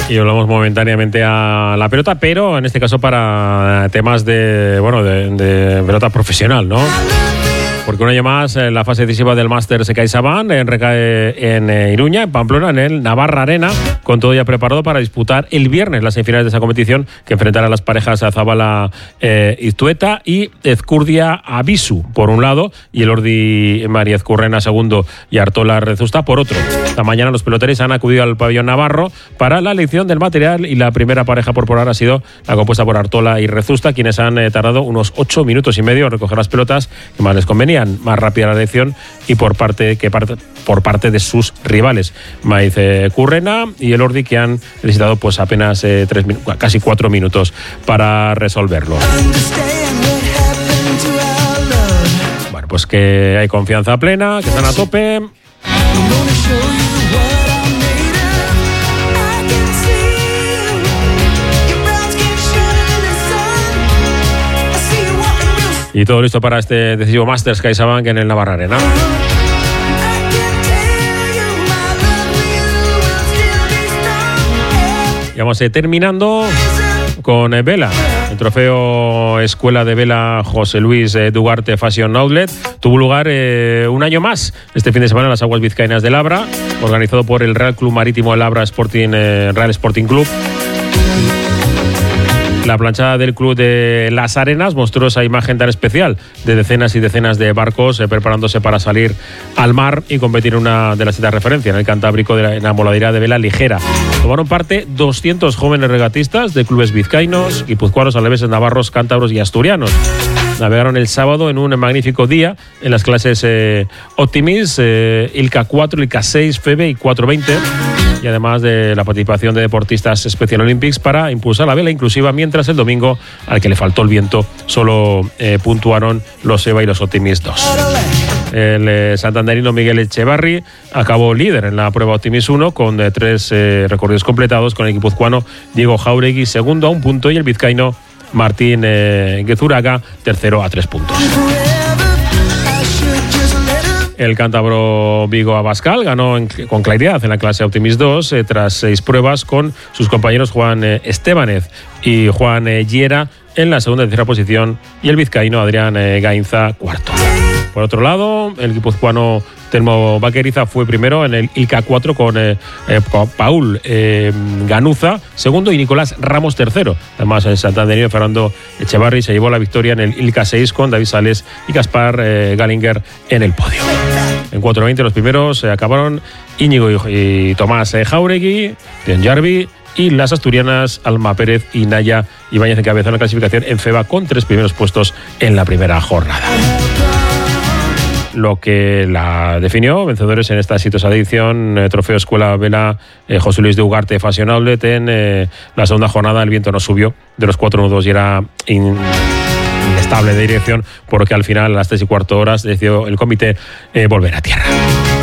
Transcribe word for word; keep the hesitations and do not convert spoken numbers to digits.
Y volvamos momentáneamente a la pelota, pero en este caso para temas de, bueno, de, de pelota profesional, ¿no? Porque un año más eh, la fase decisiva del Masters CaixaBank en recae en eh, Iruña, en Pamplona, en el Navarra Arena, con todo ya preparado para disputar el viernes las semifinales de esa competición que enfrentará a las parejas a Zabala eh, Iztueta y Ezcurdia Abisu por un lado y el Ordi María Ezcurrena segundo y Artola Rezusta por otro. Esta mañana los peloteros han acudido al pabellón navarro para la elección del material y la primera pareja por probar ha sido la compuesta por Artola y Rezusta, quienes han eh, tardado unos ocho minutos y medio en recoger las pelotas que más les convenían. Más rápida la elección y por parte que parte, por parte de sus rivales Maiz eh, Currena y el Ordi, que han necesitado pues apenas eh, tres casi cuatro minutos para resolverlo. Bueno, pues que hay confianza plena, que están a tope. Y todo listo para este decisivo Masters CaixaBank en el Navarra Arena. Y vamos eh, terminando con eh, vela. El trofeo Escuela de Vela José Luis eh, Dugarte Fashion Outlet tuvo lugar eh, un año más este fin de semana en las aguas vizcaínas de Labra, organizado por el Real Club Marítimo de Labra Sporting, eh, Real Sporting Club. La planchada del Club de Las Arenas mostró esa imagen tan especial de decenas y decenas de barcos eh, preparándose para salir al mar y competir en una de las citas de referencia, en el Cantábrico de la, en la modalidad de vela ligera. Tomaron parte doscientos jóvenes regatistas de clubes vizcaínos, guipuzcoanos, aleveses, navarros, cántabros y asturianos. Navegaron el sábado en un magnífico día en las clases eh, Optimis, eh, Ilka cuatro, Ilka seis, Febe y cuatro veinte. Y además de la participación de deportistas Special Olympics para impulsar la vela inclusiva, mientras el domingo, al que le faltó el viento, solo eh, puntuaron los EVA y los Optimis dos. El eh, santanderino Miguel Echevarri acabó líder en la prueba Optimis uno con eh, tres eh, recorridos completados, con el guipuzcoano Diego Jauregui segundo a un punto y el vizcaíno Martín eh, Gezuraga tercero a tres puntos. El cántabro Vigo Abascal ganó en, con claridad en la clase Optimis dos eh, tras seis pruebas, con sus compañeros Juan eh, Estebanez y Juan eh, Llera en la segunda y tercera posición y el vizcaíno Adrián eh, Gainza cuarto. Por otro lado, el guipuzcoano Telmo Vaqueriza fue primero en el Ilka cuatro con eh, eh, Paul eh, Ganuza segundo y Nicolás Ramos tercero. Además, el santanderino Fernando Echevarri se llevó la victoria en el Ilka seis con David Sales y Gaspar eh, Galinger en el podio. En cuatro veinte los primeros eh, acabaron Íñigo y, y Tomás eh, Jauregui, Dion Jarvi y las asturianas Alma Pérez y Naya Ibáñez encabezan la clasificación en FEBA con tres primeros puestos en la primera jornada. Lo que la definió vencedores en esta exitosa edición, eh, Trofeo Escuela Vela eh, José Luis de Ugarte Fashion Outlet. En eh, la segunda jornada el viento no subió de los cuatro nudos y era in, inestable de dirección, porque al final a las tres y cuarto horas decidió el comité eh, volver a tierra.